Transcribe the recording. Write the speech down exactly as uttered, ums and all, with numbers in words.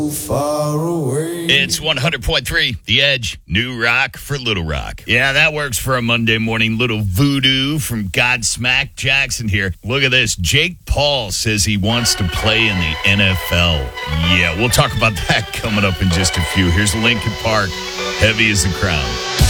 Far away. It's one hundred point three, The Edge, New Rock for Little Rock. Yeah, that works for a Monday morning. Little voodoo from Godsmack Jackson here. Look at this. Jake Paul says he wants to play in the N F L. Yeah, we'll talk about that coming up in just a few. Here's Linkin Park, Heavy as the Crown.